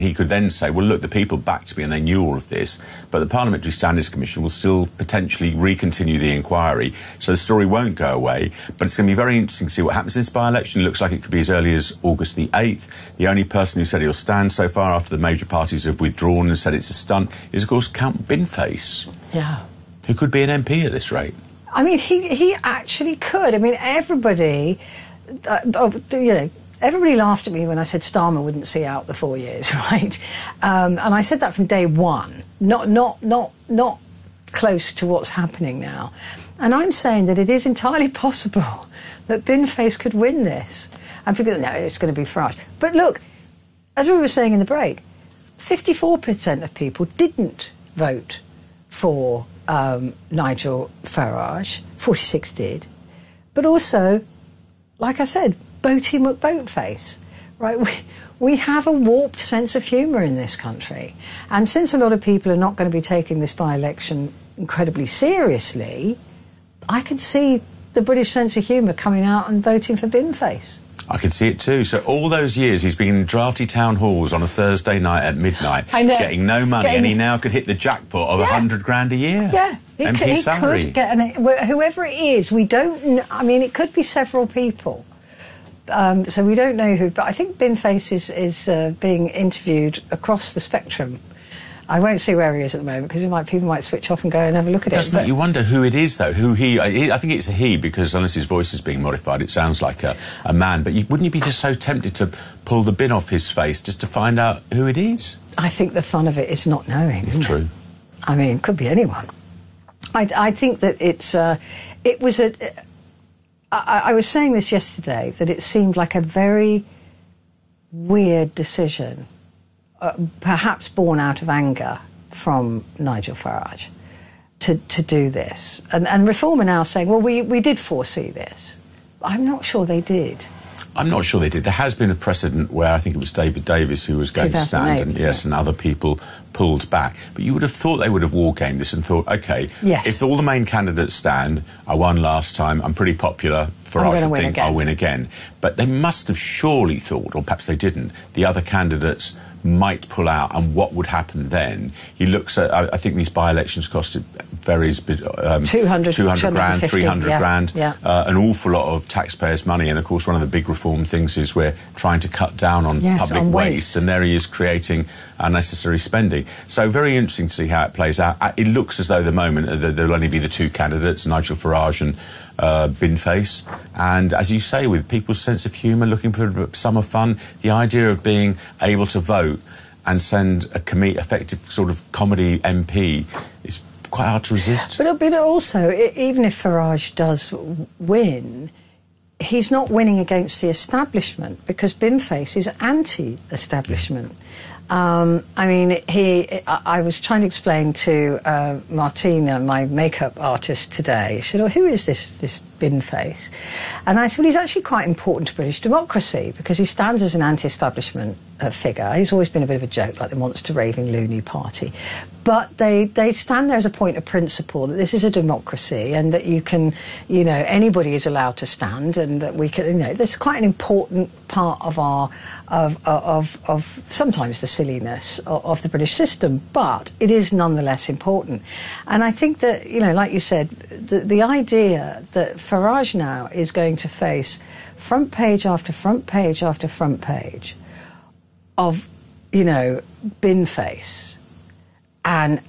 He could then say, well, look, the people backed me and they knew all of this, but the Parliamentary Standards Commission will still potentially recontinue the inquiry, so the story won't go away. But it's going to be very interesting to see what happens in this by-election. It looks like it could be as early as August the 8th. The only person who said he'll stand so far after the major parties have withdrawn and said it's a stunt is, of course, Count Binface. Yeah. Who could be an MP at this rate. I mean, he actually could. I mean, everybody, everybody laughed at me when I said Starmer wouldn't see out the 4 years, right? And I said that from day one, not close to what's happening now. And I'm saying that it is entirely possible that Binface could win this. I'm thinking, no, it's going to be Farage. But look, as we were saying in the break, 54% of people didn't vote for Nigel Farage, 46 did. But also, like I said, Boaty McBoatface, right? We have a warped sense of humour in this country. And since a lot of people are not going to be taking this by-election incredibly seriously, I can see the British sense of humour coming out and voting for Binface. I can see it too. So all those years he's been in drafty town halls on a Thursday night at midnight, getting no money, and he now could hit the jackpot of 100 grand a year. Yeah, MP salary. He could get whoever it is. We don't. I mean, it could be several people. So we don't know who. But I think Binface is being interviewed across the spectrum. I won't see where he is at the moment because people might switch off and go and have a look at it. Doesn't you wonder who it is, though? Who he... I think it's a he, because unless his voice is being modified, it sounds like a man. But wouldn't you be just so tempted to pull the bin off his face just to find out who it is? I think the fun of it is not knowing. It's true. I mean, it could be anyone. I think that it was a... I was saying this yesterday, that it seemed like a very weird decision, perhaps born out of anger from Nigel Farage, to do this. And Reform are now saying, well, we did foresee this. I'm not sure they did. I'm not sure they did. There has been a precedent where I think it was David Davis who was going to stand, and and other people pulled back. But you would have thought they would have war-gamed this and thought, OK, if all the main candidates stand, I won last time, I'm pretty popular, Farage would think I'll win again. But they must have surely thought, or perhaps they didn't, the other candidates might pull out, and what would happen then? He looks at, I think these by-elections costed varies 200 grand, 300 grand, an awful lot of taxpayers' money. And of course, one of the big reform things is we're trying to cut down on public waste, and there he is creating unnecessary spending. So very interesting to see how it plays out. It looks as though at the moment there'll only be the two candidates, Nigel Farage and Binface. And as you say, with people's sense of humour, looking for summer fun, the idea of being able to vote and send a effective sort of comedy MP is quite hard to resist. But also, even if Farage does win, he's not winning against the establishment, because Binface is anti-establishment. I mean, I was trying to explain to Martina, my makeup artist, today. She said, oh, who is this Binface? And I said, well, he's actually quite important to British democracy, because he stands as an anti-establishment figure. He's always been a bit of a joke, like the monster raving loony party. But they stand there as a point of principle that this is a democracy, and that you can, anybody is allowed to stand, and that we can, that's quite an important part of our, of sometimes the silliness of the British system, but it is nonetheless important. And I think that, like you said, the idea that Farage now is going to face front page after front page after front page of, Binface and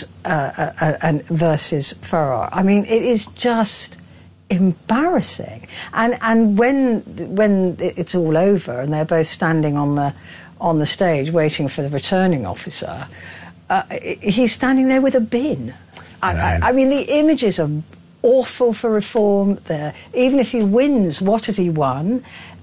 versus Farage. I mean, it is just embarrassing. And when it's all over and they're both standing on the stage waiting for the returning officer, he's standing there with a bin. I mean, the images are awful for Reform. Even if he wins, what has he won?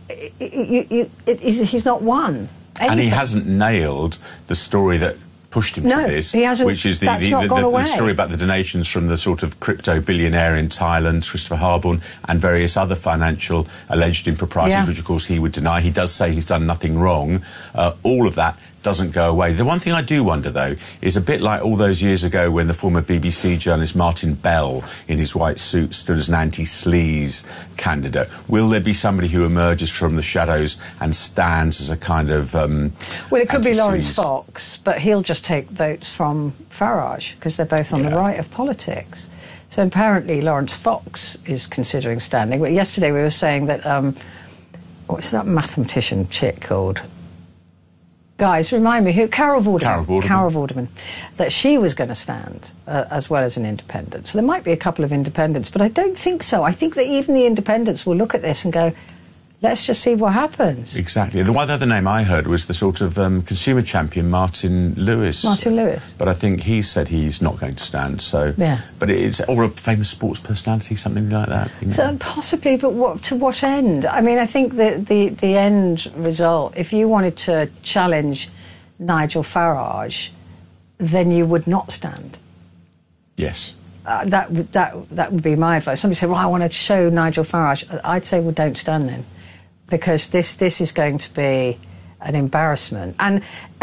He's not won anything. And he hasn't nailed the story that pushed him to this, which is the story about the donations from the sort of crypto billionaire in Thailand, Christopher Harborn, and various other financial alleged improprieties, which of course he would deny. He does say he's done nothing wrong. All of that doesn't go away. The one thing I do wonder, though, is a bit like all those years ago when the former BBC journalist Martin Bell, in his white suit, stood as an anti-sleaze candidate. Will there be somebody who emerges from the shadows and stands as a kind of well, it could be Laurence Fox, but he'll just take votes from Farage, because they're both on the right of politics. So apparently Laurence Fox is considering standing. But yesterday we were saying that, what's that mathematician chick called? Guys, remind me who? Carol Vorderman. That she was going to stand as well as an independent. So there might be a couple of independents, but I don't think so. I think that even the independents will look at this and go, let's just see what happens. Exactly. The one other name I heard was the sort of consumer champion, Martin Lewis. Martin Lewis. But I think he said he's not going to stand, so... Yeah. But it's... Or a famous sports personality, something like that. You know? So possibly, but to what end? I mean, I think that the end result, if you wanted to challenge Nigel Farage, then you would not stand. Yes. That would be my advice. Somebody said, well, I want to show Nigel Farage. I'd say, well, don't stand then. Because this is going to be an embarrassment. And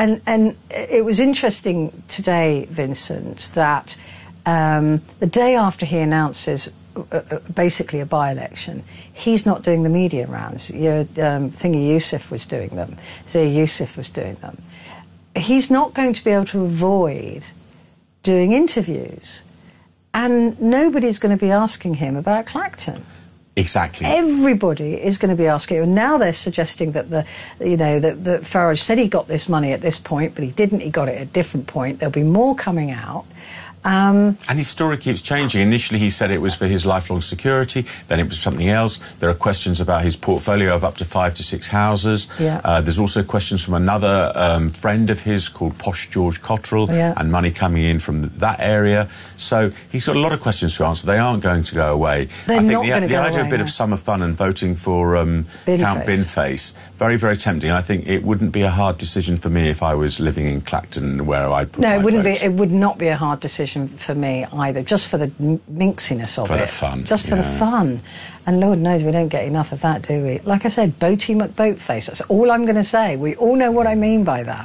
it was interesting today, Vincent, that the day after he announces basically a by-election, he's not doing the media rounds. Thingy Youssef was doing them. Zia Youssef was doing them. He's not going to be able to avoid doing interviews. And nobody's going to be asking him about Clacton. Exactly. Everybody is going to be asking, and now they're suggesting that that Farage said he got this money at this point, but he didn't. He got it at a different point. There'll be more coming out. And his story keeps changing. Initially, he said it was for his lifelong security. Then it was something else. There are questions about his portfolio of up to 5 to 6 houses. Yeah. There's also questions from another friend of his called Posh George Cottrell, and money coming in from that area. So he's got a lot of questions to answer. They aren't going to go away. They're I think not going to go away. The idea of a bit of summer fun and voting for Count Binface, very, very tempting. I think it wouldn't be a hard decision for me if I was living in Clacton, where I'd put my it wouldn't vote. be. It would not be a hard decision for me either, just for the minxiness of it. For the fun. Just for the fun. And Lord knows we don't get enough of that, do we? Like I said, Boaty McBoatface, that's all I'm going to say. We all know what I mean by that.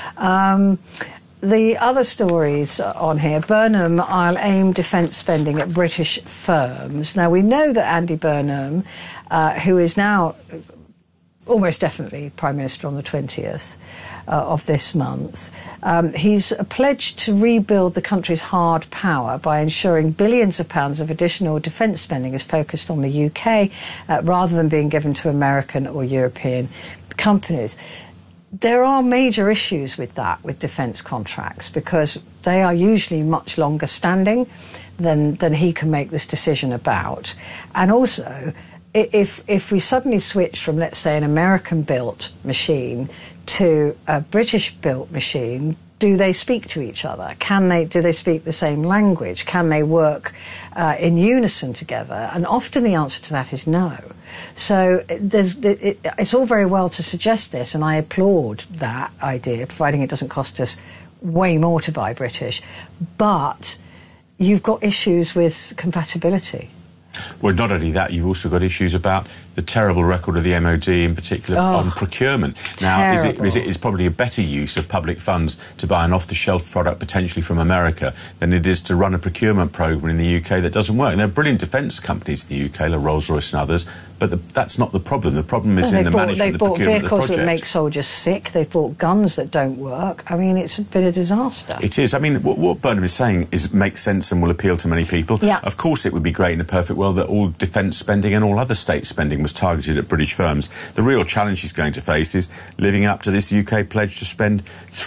The other stories on here, Burnham, I'll aim defence spending at British firms. Now, we know that Andy Burnham, who is now almost definitely Prime Minister on the 20th of this month, he's pledged to rebuild the country's hard power by ensuring billions of pounds of additional defence spending is focused on the UK rather than being given to American or European companies. There are major issues with that, with defence contracts, because they are usually much longer standing than he can make this decision about. And also, if we suddenly switch from, let's say, an American-built machine to a British-built machine, do they speak to each other? Do they speak the same language? Can they work in unison together? And often the answer to that is no. So it's all very well to suggest this, and I applaud that idea, providing it doesn't cost us way more to buy British. But you've got issues with compatibility. Well, not only that, you've also got issues about the terrible record of the MOD in particular on procurement. Now, it's probably a better use of public funds to buy an off-the-shelf product potentially from America than it is to run a procurement programme in the UK that doesn't work. And there are brilliant defence companies in the UK, like Rolls-Royce and others, but that's not the problem. The problem is in the management of the procurement of the project. They've bought vehicles that make soldiers sick. They've bought guns that don't work. I mean, it's been a disaster. It is. I mean, what Burnham is saying makes sense and will appeal to many people. Yeah. Of course, it would be great in a perfect world that all defence spending and all other state spending was targeted at British firms. The real challenge he's going to face is living up to this UK pledge to spend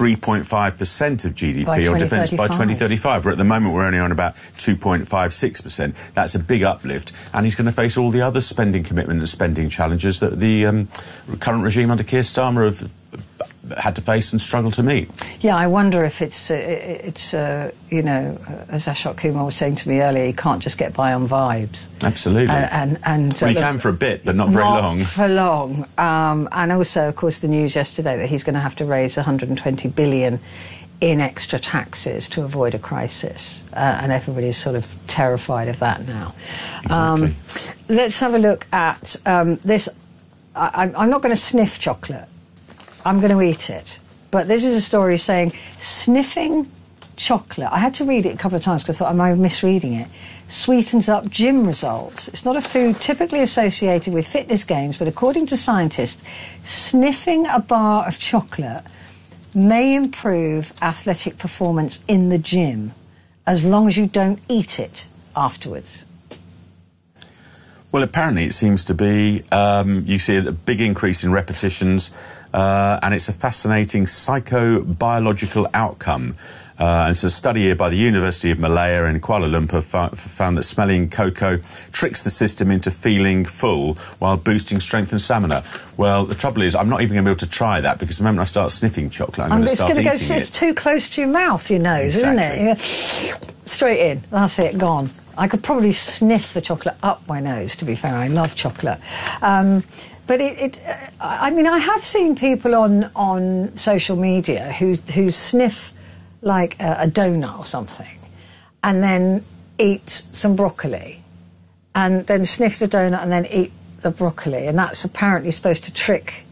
3.5% of GDP on defence by 2035, where at the moment we're only on about 2.56%. That's a big uplift, and he's going to face all the other spending commitment and spending challenges that the current regime under Keir Starmer have had to face and struggle to meet. Yeah, I wonder if it's you know, as Ashok Kumar was saying to me earlier, you can't just get by on vibes. Absolutely. Well, he can for a bit, but not very long. Not for long. And also, of course, the news yesterday that he's going to have to raise 120 billion in extra taxes to avoid a crisis. And everybody's sort of terrified of that now. Exactly. Let's have a look at this. I'm not going to sniff chocolate. I'm going to eat it. But this is a story saying sniffing chocolate. I had to read it a couple of times because I thought, am I misreading it? Sweetens up gym results. It's not a food typically associated with fitness gains, but according to scientists, sniffing a bar of chocolate may improve athletic performance in the gym as long as you don't eat it afterwards. Well, apparently it seems to be, you see a big increase in repetitions, and it's a fascinating psychobiological outcome. And it's a study here by the University of Malaya in Kuala Lumpur found that smelling cocoa tricks the system into feeling full while boosting strength and stamina. Well, the trouble is I'm not even going to be able to try that because the moment I start sniffing chocolate, I'm going to start eating it. It's too close to your mouth, your nose, isn't it? Straight in. That's it, gone. I could probably sniff the chocolate up my nose, to be fair. I love chocolate. But I mean, I have seen people on social media who sniff like a donut or something and then eat some broccoli and then sniff the donut and then eat the broccoli, and that's apparently supposed to trick...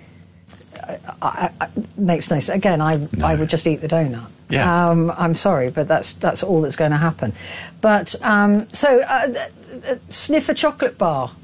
makes no sense. Again, I would just eat the donut. Yeah. I'm sorry, but that's all that's going to happen. But sniff a chocolate bar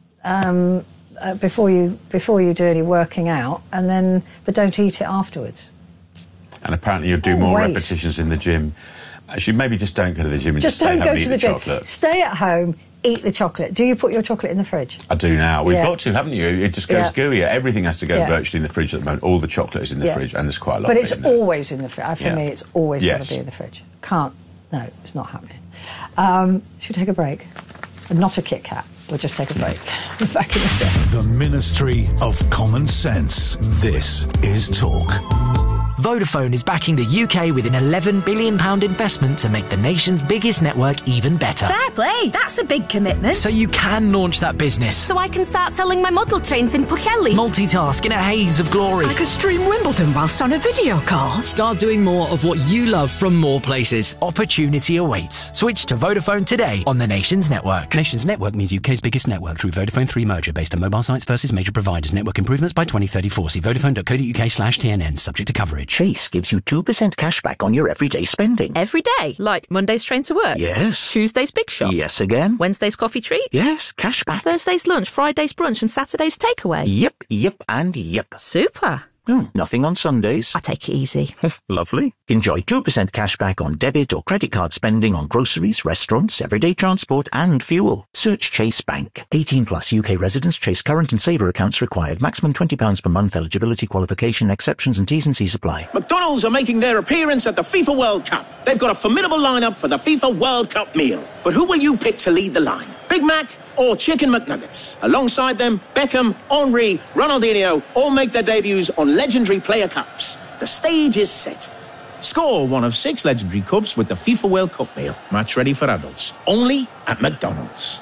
before you do any working out, but don't eat it afterwards. And apparently you'll do more repetitions in the gym. Actually, maybe just don't go to the gym and just stay home and eat the chocolate. Stay at home, eat the chocolate. Do you put your chocolate in the fridge? I do now. We've got to, haven't you? It just goes gooey. Everything has to go virtually in the fridge at the moment. All the chocolate is in the fridge, and there's quite a lot of it. But it's always in the fridge. For me, it's always got to be in the fridge. No, it's not happening. Should we take a break? Not a Kit Kat. We'll just take a break. Back in a sec. The Ministry of Common Sense. This is Talk. Vodafone is backing the UK with an £11 billion investment to make the nation's biggest network even better. Fair play, that's a big commitment. So you can launch that business. So I can start selling my model trains in Pwllheli. Multitask in a haze of glory. I could stream Wimbledon whilst on a video call. Start doing more of what you love from more places. Opportunity awaits. Switch to Vodafone today on the nation's network. Nation's network means UK's biggest network through Vodafone 3 merger based on mobile sites versus major providers. Network improvements by 2034. See vodafone.co.uk/TNN. Subject to coverage. Chase gives you 2% cash back on your everyday spending. Every day? Like Monday's train to work? Yes. Tuesday's big shop? Yes again. Wednesday's coffee treat? Yes, cash back. Thursday's lunch, Friday's brunch and Saturday's takeaway? Yep, and yep. Super. Nothing on Sundays. I take it easy. Lovely. Enjoy 2% cash back on debit or credit card spending on groceries, restaurants, everyday transport and fuel. Search Chase Bank. 18 plus UK residents. Chase current and saver accounts required. Maximum £20 per month. Eligibility, qualification, exceptions and T's and C's apply. McDonald's are making their appearance at the FIFA World Cup. They've got a formidable lineup for the FIFA World Cup meal. But who will you pick to lead the line? Big Mac or Chicken McNuggets? Alongside them, Beckham, Henry, Ronaldinho all make their debuts on legendary player cups. The stage is set. Score one of 6 legendary cups with the FIFA World Cup meal. Match ready for adults. Only at McDonald's.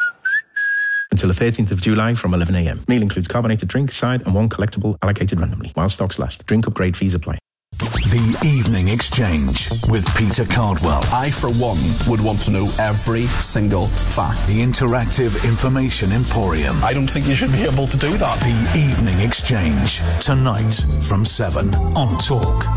Until the 13th of July from 11 a.m. Meal includes carbonated drink, side and one collectible allocated randomly. While stocks last. Drink upgrade fees apply. The Evening Exchange with Peter Cardwell. I, for one, would want to know every single fact. The Interactive Information Emporium. I don't think you should be able to do that. The Evening Exchange. Tonight from 7 on Talk.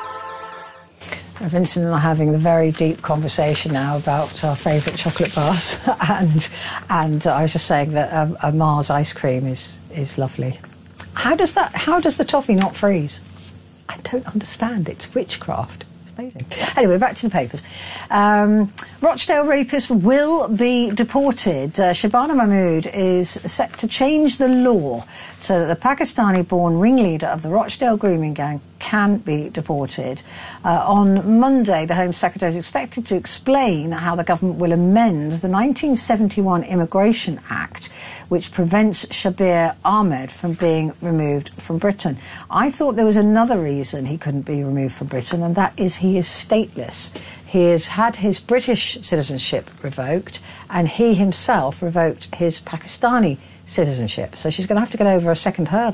Vincent and I are having a very deep conversation now about our favourite chocolate bars, and I was just saying that a Mars ice cream is lovely. How does the toffee not freeze? I don't understand. It's witchcraft. It's amazing. Anyway, back to the papers. Rochdale rapist will be deported. Shabana Mahmood is set to change the law so that the Pakistani-born ringleader of the Rochdale grooming gang can be deported. On Monday, the Home Secretary is expected to explain how the government will amend the 1971 Immigration Act, which prevents Shabir Ahmed from being removed from Britain. I thought there was another reason he couldn't be removed from Britain, and that is he is stateless. He has had his British citizenship revoked, and he himself revoked his Pakistani citizenship. So she's going to have to get over a second hurdle.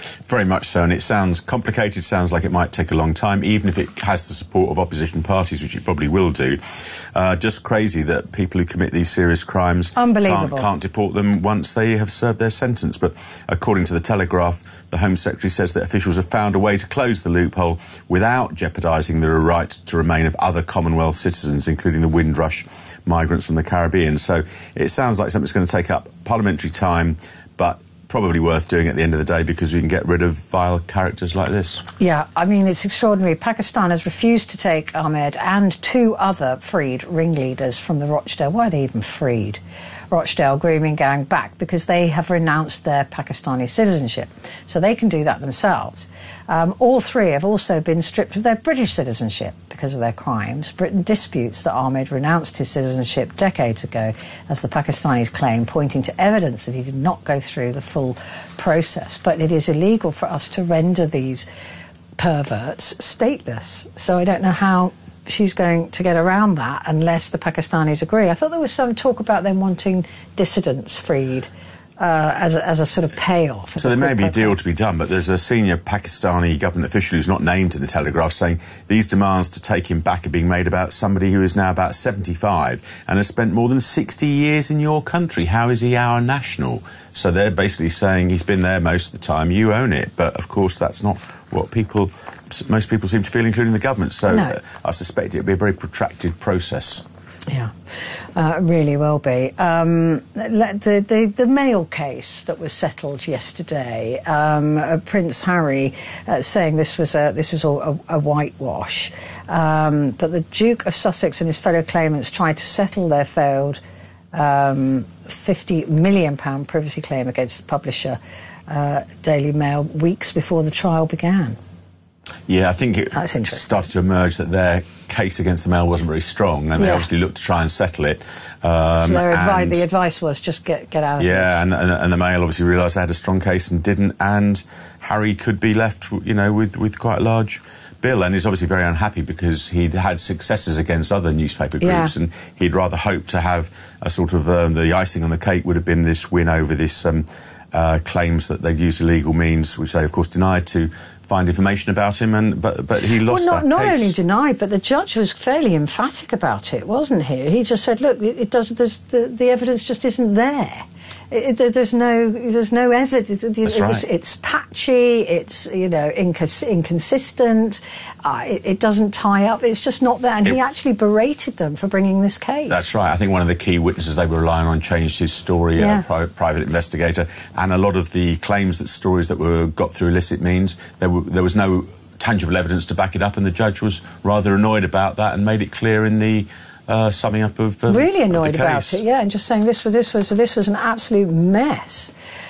Very much so, and it sounds complicated, sounds like it might take a long time, even if it has the support of opposition parties, which it probably will do. Just crazy that people who commit these serious crimes can't deport them once they have served their sentence. But according to the Telegraph, the Home Secretary says that officials have found a way to close the loophole without jeopardising the right to remain of other Commonwealth citizens, including the Windrush migrants from the Caribbean. So it sounds like something that's going to take up parliamentary time, but probably worth doing at the end of the day because we can get rid of vile characters like this. Yeah, I mean, it's extraordinary. Pakistan has refused to take Ahmed and 2 other freed ringleaders from the Rochdale. Why are they even freed? Rochdale grooming gang back because they have renounced their Pakistani citizenship. So they can do that themselves. All 3 have also been stripped of their British citizenship because of their crimes. Britain disputes that Ahmed renounced his citizenship decades ago, as the Pakistanis claim, pointing to evidence that he did not go through the full process. But it is illegal for us to render these perverts stateless. So I don't know how she's going to get around that unless the Pakistanis agree. I thought there was some talk about them wanting dissidents freed as a sort of payoff. So there may be a deal to be done, but there's a senior Pakistani government official who's not named in the Telegraph saying these demands to take him back are being made about somebody who is now about 75 and has spent more than 60 years in your country. How is he our national? So they're basically saying he's been there most of the time, you own it. But of course that's not what most people seem to feel, including the government. So no. I suspect it'll be a very protracted process. Yeah, really will be. The Mail case that was settled yesterday, Prince Harry saying this was a whitewash, but the Duke of Sussex and his fellow claimants tried to settle their failed £50 million privacy claim against the publisher Daily Mail weeks before the trial began. Yeah, I think it started to emerge that their case against the Mail wasn't very strong, and they obviously looked to try and settle it. So the advice was just get out of this. Yeah, and the Mail obviously realised they had a strong case and didn't, and Harry could be left, with quite a large bill, and he's obviously very unhappy because he'd had successes against other newspaper groups, and he'd rather hope to have a sort of the icing on the cake would have been this win over this claims that they'd used illegal means, which they of course denied, to find information about him, but he lost that case. Not only denied, but the judge was fairly emphatic about it, wasn't he? He just said, look, the evidence just isn't there. There's no evidence. That's right. It's patchy. It's inconsistent. It doesn't tie up. It's just not there. And he actually berated them for bringing this case. That's right. I think one of the key witnesses they were relying on changed his story. Private investigator, and a lot of the claims that stories that were got through illicit means there was no tangible evidence to back it up, and the judge was rather annoyed about that and made it clear in the summing up of really annoyed about it, and just saying this was an absolute mess.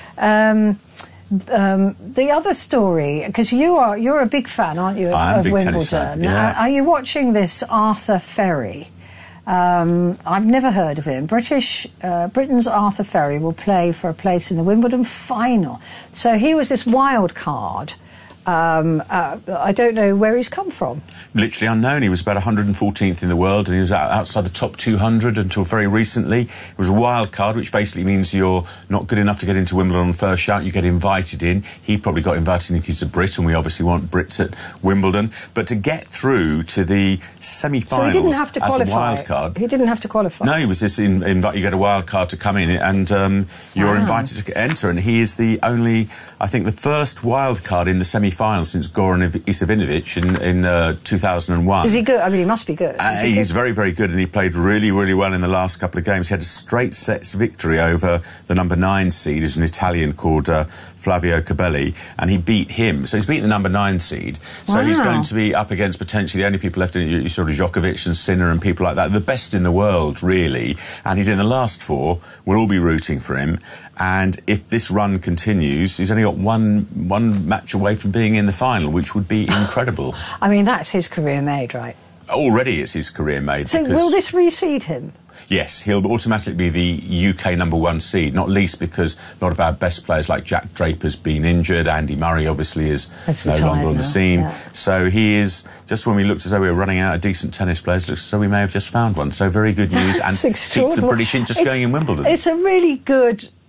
The other story, because you're a big fan, aren't you, of Wimbledon? Yeah. Are you watching this Arthur Ferry? I've never heard of him. Britain's Arthur Ferry will play for a place in the Wimbledon final. So he was this wild card. I don't know where he's come from. Literally unknown. He was about 114th in the world, and he was outside the top 200 until very recently. It was a wild card, which basically means you're not good enough to get into Wimbledon on first shout. You get invited in. He probably got invited in because he's a Brit, and we obviously want Brits at Wimbledon. But to get through to the semi-finals, so he didn't have to qualify. As a wild card, he didn't have to qualify. No, he was just you get a wild card to come in, and you're invited to enter. And he is the only, I think, the first wild card in the semi-final since Goran Ivanovic in 2001. Is he good? I mean, he must be good. He's very, very good, and he played really, really well in the last couple of games. He had a straight sets victory over the number 9 seed, who's an Italian called Flavio Cabelli, and he beat him. So he's beaten the number 9 seed. So he's going to be up against potentially the only people left in it, sort of Djokovic and Sinner and people like that. The best in the world, really. And he's in the last 4. We'll all be rooting for him. And if this run continues, he's only got one match away from being in the final, which would be incredible. I mean, that's his career made, right? Already it's his career made. So will this reseed him? Yes, he'll automatically be the UK number 1 seed, not least because a lot of our best players like Jack Draper's been injured, Andy Murray obviously is no longer on the scene. Yeah. So he is, just when we looked as though we were running out of decent tennis players, looks as though we may have just found one. So very good news, and keeps the British interest going in Wimbledon. It's a really good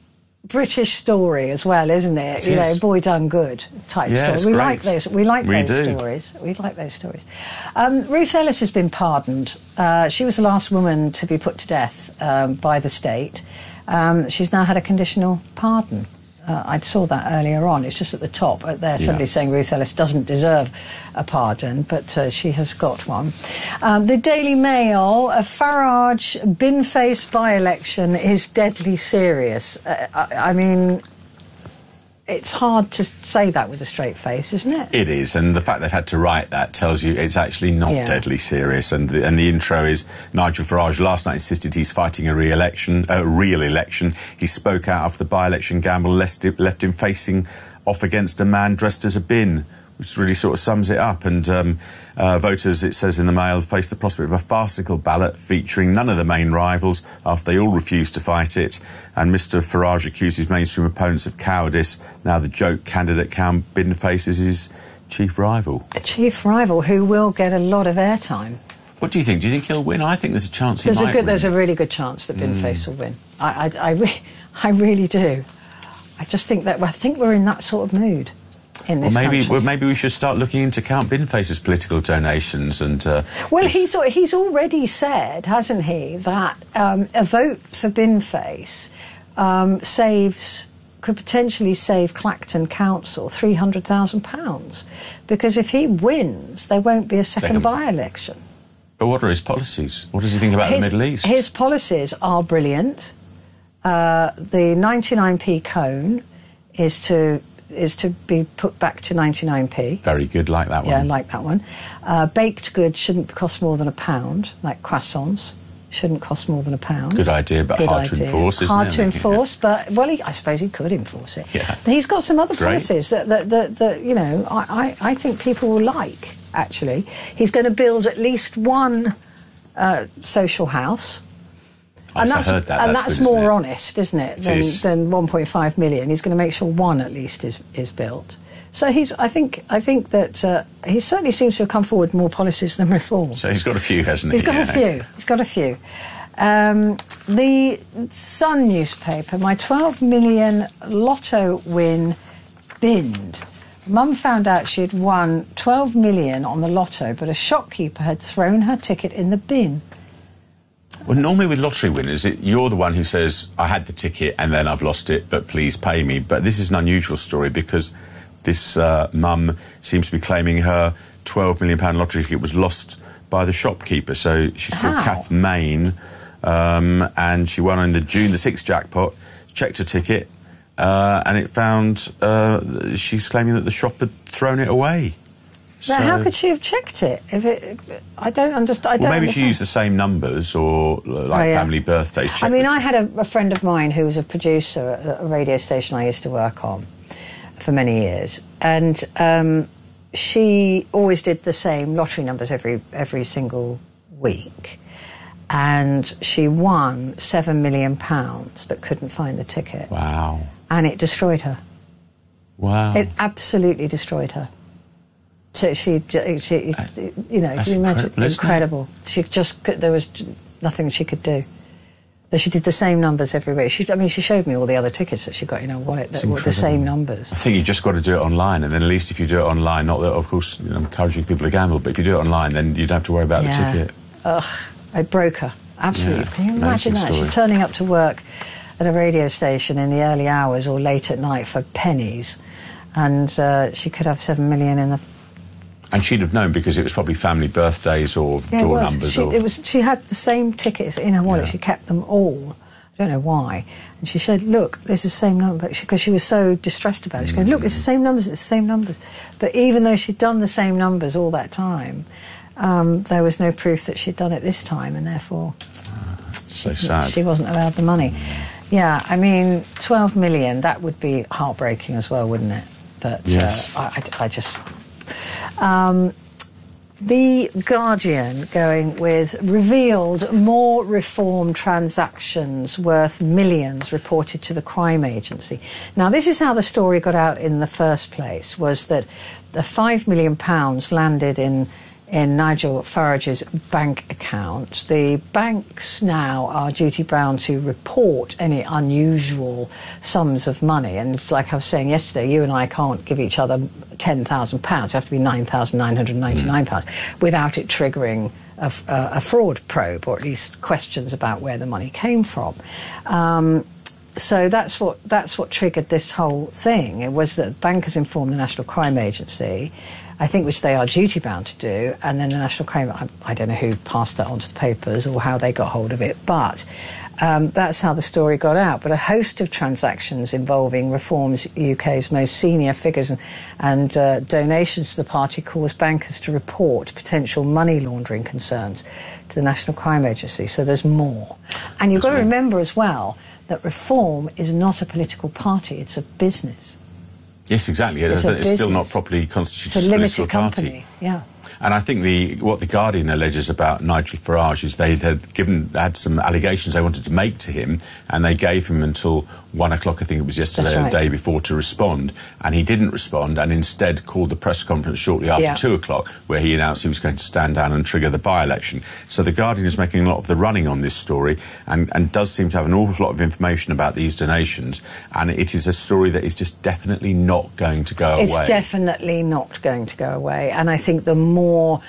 British story as well, isn't it? You know, boy done good type story. We like those. We like those stories. We like those stories. Ruth Ellis has been pardoned. She was the last woman to be put to death by the state. She's now had a conditional pardon. I saw that earlier on. It's just at the top there. Somebody saying Ruth Ellis doesn't deserve a pardon, but she has got one. The Daily Mail, a Farage bin-face by-election is deadly serious. I mean, it's hard to say that with a straight face, isn't it? It is, and the fact they've had to write that tells you it's actually not deadly serious. And the intro is Nigel Farage last night insisted he's fighting a real election. He spoke out after the by-election gamble left him facing off against a man dressed as a bin, which really sort of sums it up. And voters, it says in the Mail, face the prospect of a farcical ballot featuring none of the main rivals after they all refused to fight it. And Mr Farage accuses mainstream opponents of cowardice. Now the joke candidate Count Bin-Face is his chief rival. A chief rival who will get a lot of airtime. What do you think? Do you think he'll win? I think there's a chance he might win. There's a really good chance that Bin-Face will win. I really do. I just think that I think we're in that sort of mood. Maybe we should start looking into Count Bin-Face's political donations and. Well, he's already said, hasn't he, that a vote for Bin-Face could potentially save Clacton Council £300,000 because if he wins, there won't be a second by-election. But what are his policies? What does he think about the Middle East? His policies are brilliant. The 99p cone is to be put back to 99p. Very good, like that one. Yeah, like that one. Baked goods shouldn't cost more than £1, like croissants shouldn't cost more than £1. Good idea, but hard to enforce, isn't it? Hard to enforce, but, well, I suppose he could enforce it. Yeah. He's got some other policies that you know, I think people will like, actually. He's going to build at least one social house. And that's more honest, isn't it, than 1.5 million. He's going to make sure one at least is built. So I think that he certainly seems to have come forward with more policies than reform. So he's got a few, hasn't he? He's got a few. The Sun newspaper, my 12 million lotto win binned. Mum found out she'd won 12 million on the lotto, but a shopkeeper had thrown her ticket in the bin. Well, normally with lottery winners, you're the one who says, I had the ticket and then I've lost it, but please pay me. But this is an unusual story because this mum seems to be claiming her £12 million lottery ticket was lost by the shopkeeper. So she's called Kath Main, and she won in the June the 6th jackpot, checked her ticket, and it found she's claiming that the shop had thrown it away. Now, how could she have checked it? I don't understand. Well, maybe she used the same numbers or family birthdays. I mean, I had a friend of mine who was a producer at a radio station I used to work on for many years, and she always did the same lottery numbers every single week, and she won £7 million but couldn't find the ticket. Wow! And it destroyed her. Wow! It absolutely destroyed her. So she you know, can you imagine? Incredible. There was nothing she could do. But she did the same numbers every week. She showed me all the other tickets that she got in her wallet that were the same numbers. I think you just got to do it online, and then at least if you do it online, not that, of course, I'm encouraging people to gamble, but if you do it online, then you don't have to worry about the ticket. Ugh, it broke her. Absolutely. Yeah, can you imagine that? Story. She's turning up to work at a radio station in the early hours or late at night for pennies, and she could have 7 million in the... And she'd have known because it was probably family birthdays or draw numbers. She had the same tickets in her wallet. Yeah. She kept them all. I don't know why. And she said, look, there's the same number. Because she was so distressed about it. She's going, look, it's the same numbers, it's the same numbers. But even though she'd done the same numbers all that time, there was no proof that she'd done it this time, and therefore... so sad. She wasn't allowed the money. Yeah, I mean, 12 million, that would be heartbreaking as well, wouldn't it? But yes. I just... The Guardian going with revealed more reform transactions worth millions reported to the crime agency. Now, this is how the story got out in the first place, was that the £5 million landed in in Nigel Farage's bank account. The banks now are duty-bound to report any unusual sums of money. And like I was saying yesterday, you and I can't give each other £10,000. It have to be £9,999 without it triggering a fraud probe, or at least questions about where the money came from. So that's what triggered this whole thing. It was that bankers informed the National Crime Agency, I think, which they are duty-bound to do, and then the National Crime... I don't know who passed that on to the papers or how they got hold of it, but that's how the story got out. But a host of transactions involving Reform's UK's most senior figures and donations to the party caused bankers to report potential money laundering concerns to the National Crime Agency. So there's more. And you've got to remember as well that Reform is not a political party, it's a business. Yes, exactly. It's still not properly constituted as a political party. Company, yeah. And I think what the Guardian alleges about Nigel Farage is they had some allegations they wanted to make to him, and they gave him until 1 o'clock, I think it was yesterday, or the day before, to respond. And he didn't respond, and instead called the press conference shortly after 2 o'clock, where he announced he was going to stand down and trigger the by-election. So the Guardian is making a lot of the running on this story, and does seem to have an awful lot of information about these donations. And it is a story that is just definitely not going to go away. It's definitely not going to go away. And I think the more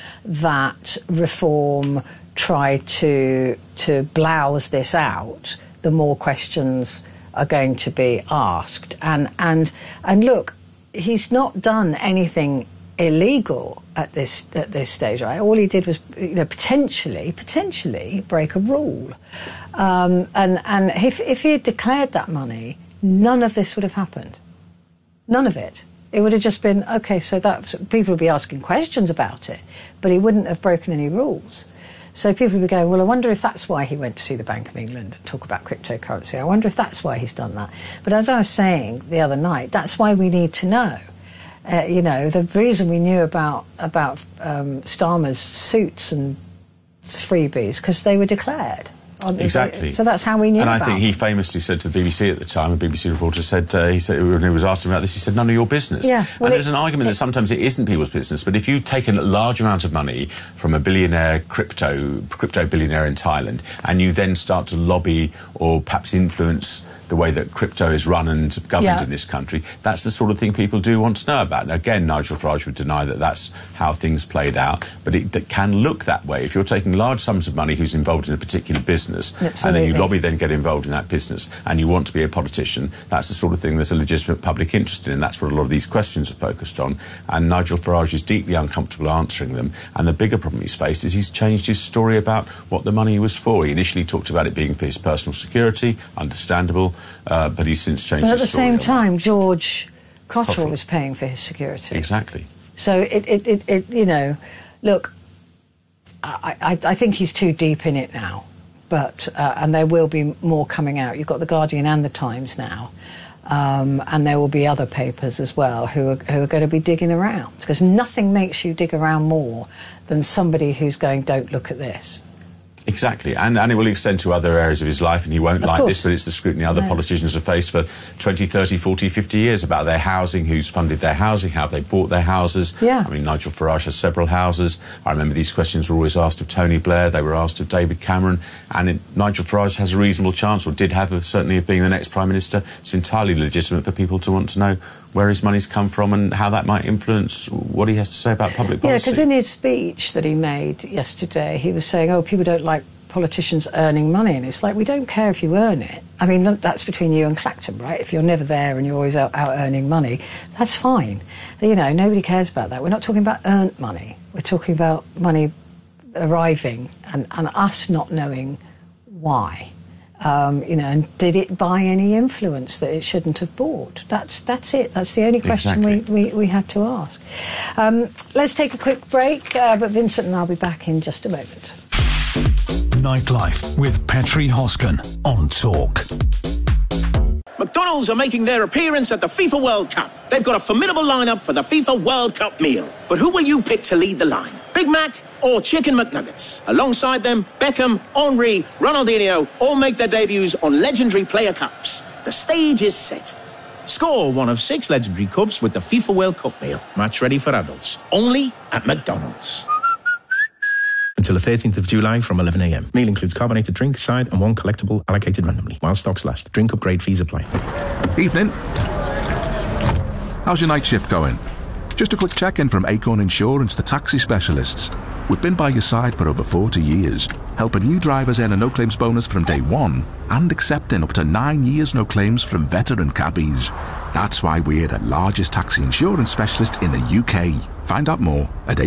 that Reform try to blouse this out, the more questions are going to be asked. And look, he's not done anything illegal at this stage, right? All he did was, potentially break a rule. And if he had declared that money, none of this would have happened. None of it. It would have just been, OK, so people would be asking questions about it, but he wouldn't have broken any rules. So people would be going, well, I wonder if that's why he went to see the Bank of England and talk about cryptocurrency. I wonder if that's why he's done that. But as I was saying the other night, that's why we need to know. The reason we knew about Starmer's suits and freebies, because they were declared. Exactly. So that's how we knew. And I think he famously said to the BBC at the time, a BBC reporter said, when he was asked about this, he said, none of your business. Yeah, well, and there's an argument that sometimes it isn't people's business, but if you take a large amount of money from a billionaire, crypto billionaire in Thailand, and you then start to lobby or perhaps influence the way that crypto is run and governed in this country, that's the sort of thing people do want to know about. Now, again, Nigel Farage would deny that that's how things played out, but it can look that way. If you're taking large sums of money who's involved in a particular business, and then you lobby, then get involved in that business, and you want to be a politician, that's the sort of thing there's a legitimate public interest in, and that's what a lot of these questions are focused on. And Nigel Farage is deeply uncomfortable answering them. And the bigger problem he's faced is he's changed his story about what the money was for. He initially talked about it being for his personal security, understandable, but he's since changed his story. But at the same time, George Cotterill was paying for his security. Exactly. So look, I think he's too deep in it now, but and there will be more coming out. You've got the Guardian and the Times now, and there will be other papers as well who are going to be digging around, because nothing makes you dig around more than somebody who's going, don't look at this. Exactly, and it will extend to other areas of his life, and he won't like this, but it's the scrutiny other politicians have faced for 20, 30, 40, 50 years about their housing, who's funded their housing, how they bought their houses. Yeah. I mean, Nigel Farage has several houses. I remember these questions were always asked of Tony Blair, they were asked of David Cameron, and Nigel Farage has a reasonable chance, or did have, certainly, of being the next Prime Minister. It's entirely legitimate for people to want to know where his money's come from and how that might influence what he has to say about public policy. Yeah, because in his speech that he made yesterday, he was saying, people don't like politicians earning money, and it's like, we don't care if you earn it. I mean, that's between you and Clacton, right? If you're never there and you're always out earning money, that's fine. Nobody cares about that. We're not talking about earned money. We're talking about money arriving and us not knowing why. And did it buy any influence that it shouldn't have bought? That's it. That's the only question we have to ask. Let's take a quick break, but Vincent and I'll be back in just a moment. Nightlife with Petri Hosken on Talk. McDonald's are making their appearance at the FIFA World Cup. They've got a formidable lineup for the FIFA World Cup meal. But who will you pick to lead the line? Big Mac or Chicken McNuggets? Alongside them, Beckham, Henry, Ronaldinho all make their debuts on legendary player cups. The stage is set. Score one of 6 legendary cups with the FIFA World Cup meal. Match ready for adults. Only at McDonald's. until the 13th of July from 11 a.m. Meal includes carbonated drink, side and one collectible allocated randomly. While stocks last. Drink upgrade fees apply. Evening. How's your night shift going? Just a quick check-in from Acorn Insurance, the taxi specialists. We've been by your side for over 40 years, helping new drivers earn a no-claims bonus from day one and accepting up to 9 years no claims from veteran cabbies. That's why we're the largest taxi insurance specialist in the UK. Find out more at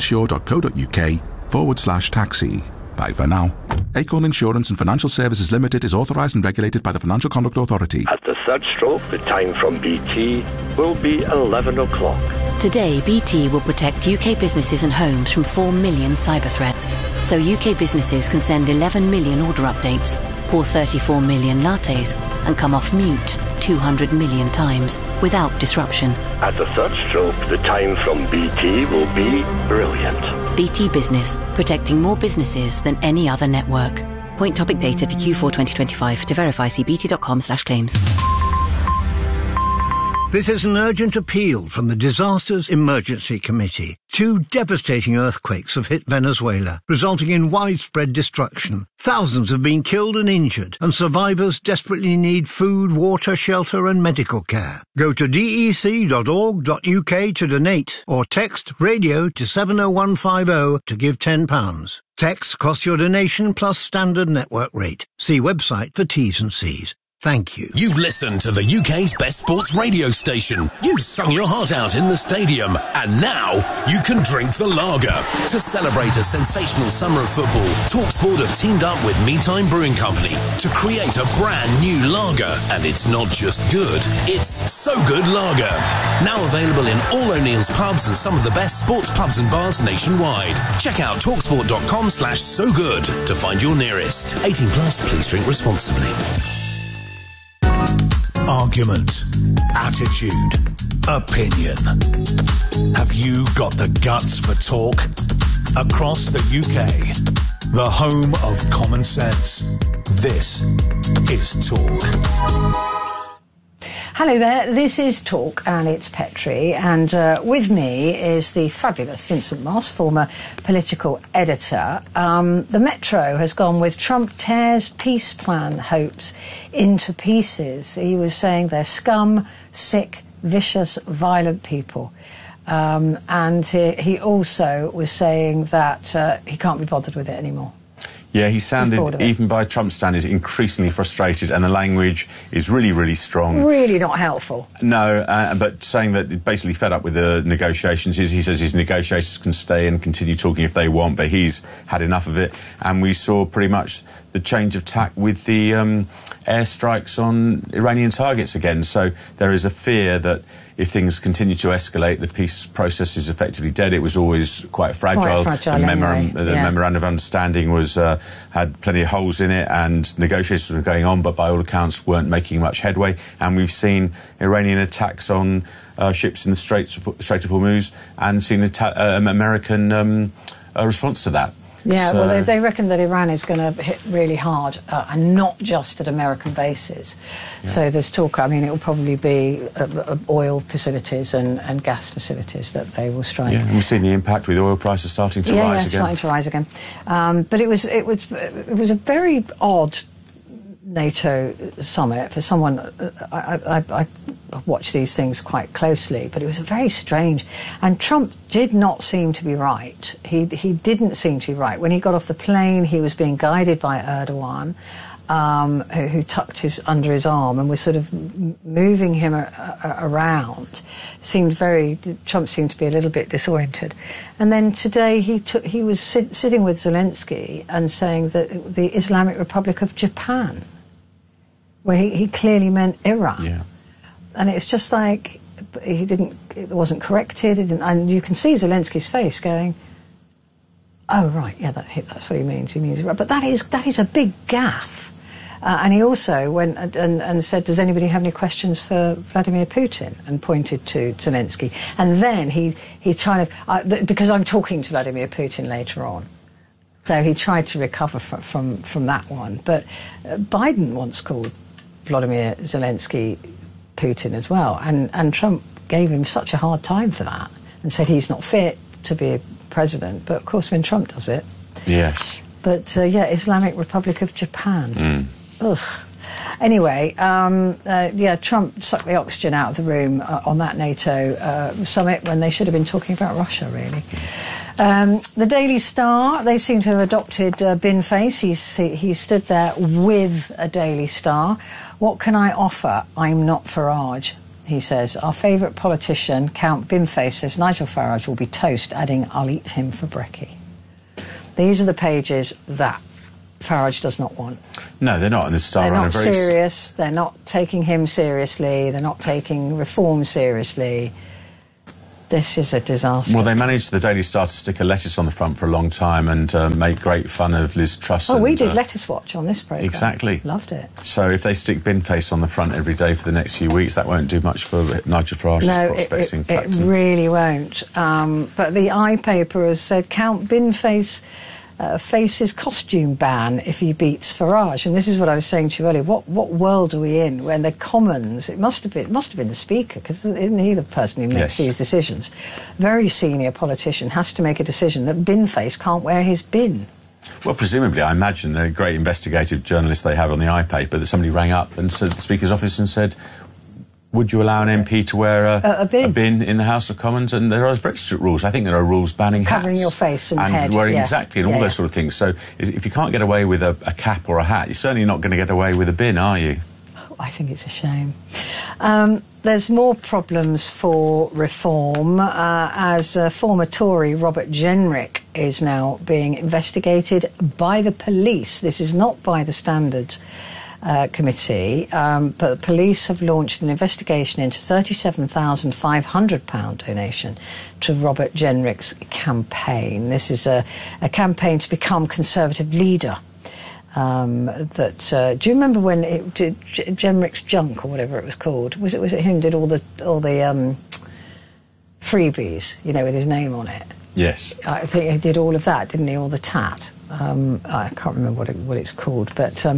acorninsure.co.uk/taxi. Bye for now. Acorn Insurance and Financial Services Limited is authorised and regulated by the Financial Conduct Authority. At the third stroke, the time from BT will be 11 o'clock. Today, BT will protect UK businesses and homes from 4 million cyber threats. So UK businesses can send 11 million order updates, pour 34 million lattes, and come off mute 200 million times without disruption. At the third stroke, the time from BT will be brilliant. BT Business, protecting more businesses than any other network. Point topic data to Q4 2025. To verify, see bt.com/claims. This is an urgent appeal from the Disasters Emergency Committee. 2 devastating earthquakes have hit Venezuela, resulting in widespread destruction. Thousands have been killed and injured, and survivors desperately need food, water, shelter and medical care. Go to dec.org.uk to donate, or text radio to 70150 to give £10. Texts cost your donation plus standard network rate. See website for T's and C's. Thank you. You've listened to the UK's best sports radio station. You've sung your heart out in the stadium. And now you can drink the lager. To celebrate a sensational summer of football, TalkSport have teamed up with Meantime Brewing Company to create a brand new lager. And it's not just good, it's So Good Lager. Now available in all O'Neill's pubs and some of the best sports pubs and bars nationwide. Check out talksport.com/so-good to find your nearest. 18 plus, please drink responsibly. Argument, attitude, opinion. Have you got the guts for talk? Across the UK, the home of common sense, this is Talk. Hello there, this is Talk and it's Petrie, and with me is the fabulous Vincent Moss, former political editor. The Metro has gone with Trump tears peace plan hopes into pieces. He was saying they're scum, sick, vicious, violent people. And he also was saying that he can't be bothered with it anymore. Yeah, he sounded, even by Trump's standards, increasingly frustrated, and the language is really, really strong. Really not helpful. No, but saying that basically fed up with the negotiations. He says his negotiators can stay and continue talking if they want, but he's had enough of it. And we saw pretty much the change of tack with the airstrikes on Iranian targets again. So there is a fear that if things continue to escalate, the peace process is effectively dead. It was always quite fragile. The memorandum of understanding was had plenty of holes in it, and negotiations were going on, but by all accounts weren't making much headway. And we've seen Iranian attacks on ships in the Strait of Hormuz, and seen an American response to that. Yeah, well, they reckon that Iran is going to hit really hard, and not just at American bases. Yeah. So there's talk, I mean, it will probably be oil facilities and gas facilities that they will strike. Yeah, and we've seen the impact with oil prices starting to rise again. Yeah, starting to rise again. But it was a very odd NATO summit for someone. I watch these things quite closely, but it was very strange. And Trump did not seem to be right. He didn't seem to be right. When he got off the plane, he was being guided by Erdogan, who tucked under his arm and was sort of moving him around. Trump seemed to be a little bit disoriented. And then today he was sitting with Zelensky and saying that the Islamic Republic of Japan, where he clearly meant Iran. Yeah. And it's just like it wasn't corrected, and you can see Zelensky's face going, oh right, yeah, that's what he means. He means Iran. But that is a big gaffe. And he also went and said, does anybody have any questions for Vladimir Putin? And pointed to Zelensky. And then he kind of, because I'm talking to Vladimir Putin later on, so he tried to recover from that one. But Biden once called Vladimir Zelensky Putin as well. And Trump gave him such a hard time for that and said he's not fit to be a president. But of course, when Trump does it, Yes. But, Islamic Republic of Japan. Ugh. Anyway, Trump sucked the oxygen out of the room on that NATO summit when they should have been talking about Russia, really. The Daily Star, they seem to have adopted Bin Face. He stood there with a Daily Star. What can I offer? I'm not Farage, he says. Our favourite politician, Count Bin Face, says Nigel Farage will be toast, adding, I'll eat him for brekkie. These are the pages that Farage does not want. No, they're not. And the Star they're not serious. They're not taking him seriously. They're not taking reform seriously. This is a disaster. Well, they managed, the Daily Star, to stick a lettuce on the front for a long time and make great fun of Liz Truss. Oh, we did Lettuce Watch on this programme. Exactly. Loved it. So if they stick Bin Face on the front every day for the next few weeks, that won't do much for Nigel Farage's prospects in Clacton. It really won't. But the iPaper has said Count Bin Face faces costume ban if he beats Farage. And this is what I was saying to you earlier. What world are we in when the Commons, it must have been the Speaker, because isn't he the person who makes these decisions? Very senior politician has to make a decision that Bin Face can't wear his bin. Well, presumably, I imagine the great investigative journalist they have on the iPaper, that somebody rang up and said, the Speaker's office, and said, would you allow an MP to wear a bin in the House of Commons? And there are very strict rules. I think there are rules banning covering hats. your face and head. Wearing, exactly, and all those sort of things. So if you can't get away with a cap or a hat, you're certainly not going to get away with a bin, are you? Oh, I think it's a shame. There's more problems for reform as former Tory Robert Jenrick is now being investigated by the police. This is not by the Standards Committee, but the police have launched an investigation into £37,500 donation to Robert Jenrick's campaign. This is a campaign to become Conservative leader. Do you remember when it did Jenrick's Junk or whatever it was called? Was it him did all the freebies, with his name on it? Yes. I think he did all of that, didn't he? All the tat. I can't remember what it's called, but so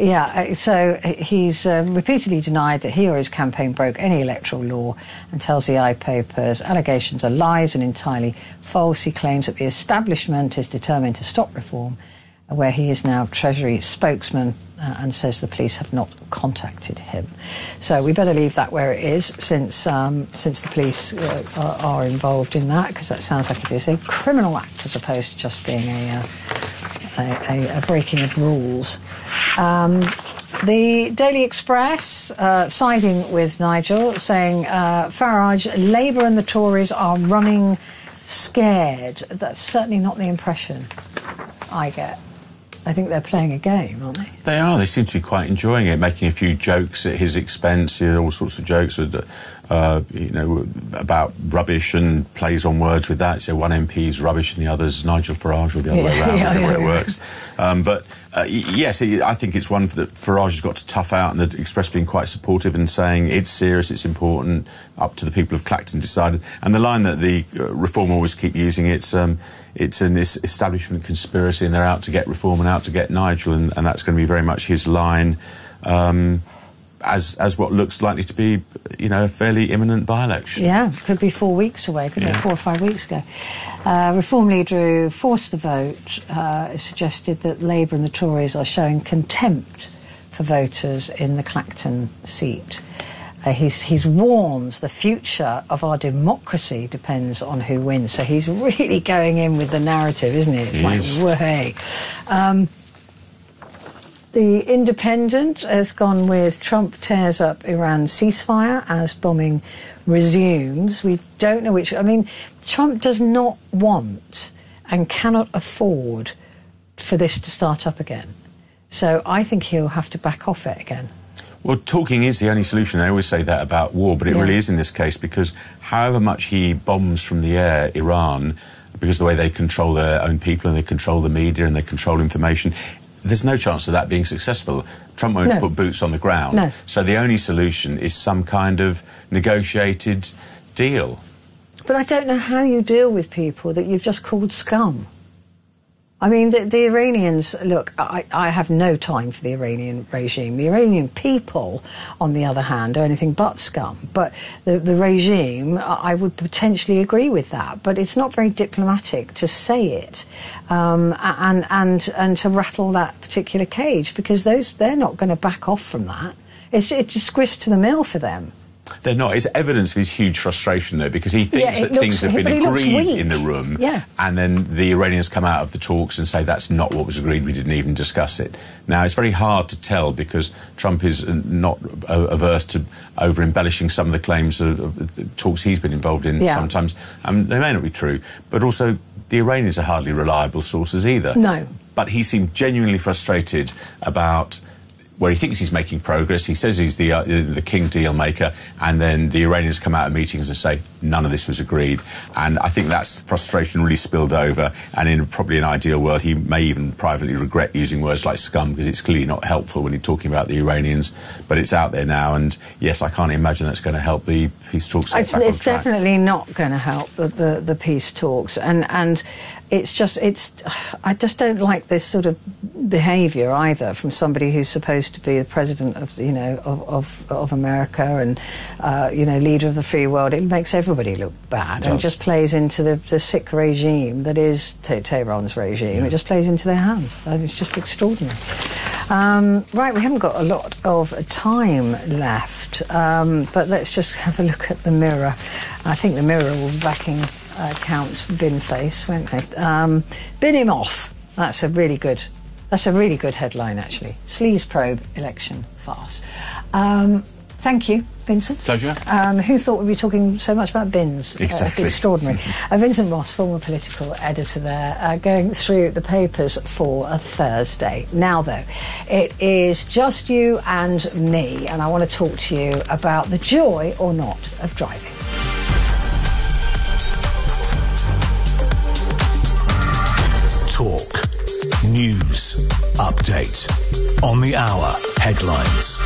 he's repeatedly denied that he or his campaign broke any electoral law and tells the iPaper's allegations are lies and entirely false. He claims that the establishment is determined to stop reform, where he is now Treasury spokesman, and says the police have not contacted him. So we better leave that where it is, since the police are involved in that, because that sounds like it is a criminal act as opposed to just being a breaking of rules. The Daily Express siding with Nigel, saying Farage, Labour and the Tories are running scared. That's certainly not the impression I get. I think they're playing a game, aren't they? They are. They seem to be quite enjoying it, making a few jokes at his expense, all sorts of jokes, about rubbish and plays on words with that. So one MP's rubbish and the other's Nigel Farage, or the other way around, whatever it works. Yes, I think it's one that Farage has got to tough out, and the Express being quite supportive and saying it's serious, it's important, up to the people of Clacton decided. And the line that the Reform always keep using, it's an establishment conspiracy and they're out to get Reform and out to get Nigel, and that's going to be very much his line as what looks likely to be, a fairly imminent by-election. Yeah, could be 4 weeks away, couldn't it? 4 or 5 weeks ago. Reform leader who forced the vote suggested that Labour and the Tories are showing contempt for voters in the Clacton seat. He's warned the future of our democracy depends on who wins. So he's really going in with the narrative, isn't he? It's way. The Independent has gone with Trump tears up Iran's ceasefire as bombing resumes. We don't know which. I mean, Trump does not want and cannot afford for this to start up again. So I think he'll have to back off it again. Well, talking is the only solution. I always say that about war, but it really is in this case, because however much he bombs from the air Iran, because of the way they control their own people and they control the media and they control information, there's no chance of that being successful. Trump won't put boots on the ground. No. So the only solution is some kind of negotiated deal. But I don't know how you deal with people that you've just called scum. I mean, the Iranians, look, I have no time for the Iranian regime. The Iranian people, on the other hand, are anything but scum. But the regime, I would potentially agree with that. But it's not very diplomatic to say it and to rattle that particular cage, because they're not going to back off from that. It's just grist to the mill for them. They're not. It's evidence of his huge frustration, though, because he thinks that things have been agreed in the room, and then the Iranians come out of the talks and say that's not what was agreed, we didn't even discuss it. Now, it's very hard to tell, because Trump is not averse to over-embellishing some of the claims of the talks he's been involved in sometimes. They may not be true, but also the Iranians are hardly reliable sources either. No. But he seemed genuinely frustrated about where he thinks he's making progress. He says he's the king deal maker, and then the Iranians come out of meetings and say none of this was agreed. And I think that's frustration really spilled over, and in probably an ideal world he may even privately regret using words like scum, because it's clearly not helpful when he's talking about the Iranians. But it's out there now, and yes, I can't imagine that's going to help the peace talks. It's definitely not going to help the peace talks, and it's just I just don't like this sort of behaviour either from somebody who's supposed to be the president of of America and leader of the free world. It makes everybody look bad and just plays into the sick regime that is Tehran's regime. It just plays into their hands. It's just extraordinary. Right, we haven't got a lot of time left, but let's just have a look at the Mirror. I think the Mirror will be backing Count Bin Face, won't they? Bin him off. That's a really good headline, actually. Sleaze probe election farce. Thank you, Vincent. Pleasure. Who thought we'd be talking so much about bins? Exactly. Extraordinary. Vincent Ross, former political editor there, going through the papers for a Thursday. Now, though, it is just you and me, and I want to talk to you about the joy or not of driving. Talk. News. Update. On the hour. Headlines.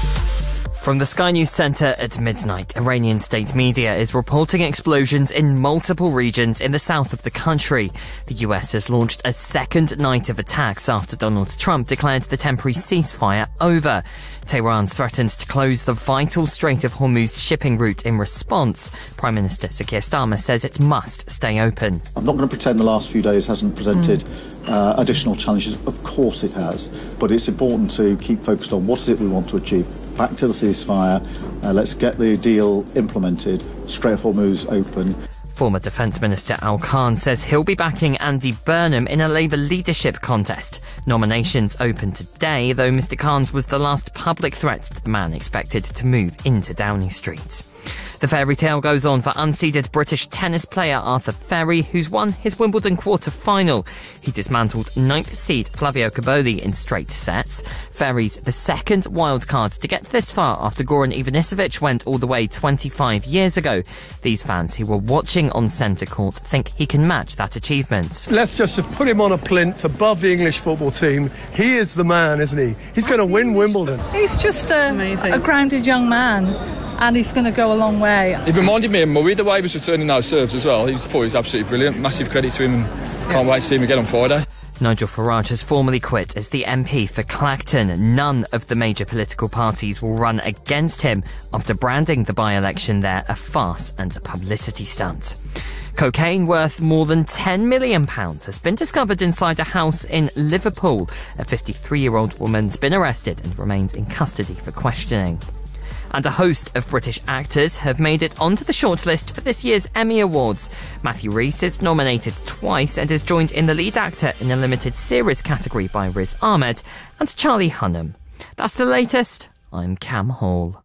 From the Sky News Centre at midnight, Iranian state media is reporting explosions in multiple regions in the south of the country. The US has launched a second night of attacks after Donald Trump declared the temporary ceasefire over. Tehran's threatened to close the vital Strait of Hormuz shipping route in response. Prime Minister Sir Keir Starmer says it must stay open. I'm not going to pretend the last few days hasn't presented additional challenges. Of course it has. But it's important to keep focused on what is it we want to achieve. Back to the ceasefire. Let's get the deal implemented. Strait of Hormuz open. Former Defence Minister Al Khan says he'll be backing Andy Burnham in a Labour leadership contest. Nominations open today, though Mr Khan's was the last public threat to the man expected to move into Downing Street. The fairy tale goes on for unseeded British tennis player Arthur Ferry, who's won his Wimbledon quarter-final. He dismantled ninth seed Flavio Cobolli in straight sets. Ferry's the second wildcard to get this far after Goran Ivanisevic went all the way 25 years ago. These fans who were watching on centre court think he can match that achievement. Let's just put him on a plinth above the English football team. He is the man, isn't he? He's going to win Wimbledon. He's just a grounded young man, and he's going to go a long way. He reminded me of Murray, the way he was returning those serves as well. I thought he was absolutely brilliant. Massive credit to him, and can't wait to see him again on Friday. Nigel Farage has formally quit as the MP for Clacton. None of the major political parties will run against him after branding the by-election there a farce and a publicity stunt. Cocaine worth more than £10 million has been discovered inside a house in Liverpool. A 53-year-old woman's been arrested and remains in custody for questioning. And a host of British actors have made it onto the shortlist for this year's Emmy Awards. Matthew Rhys is nominated twice and is joined in the lead actor in a limited series category by Riz Ahmed and Charlie Hunnam. That's the latest. I'm Cam Hall.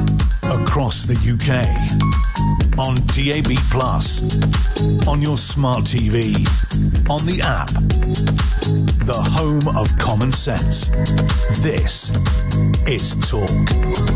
Across the UK, on DAB+, on your smart TV, on the app, the home of common sense. This is Talk.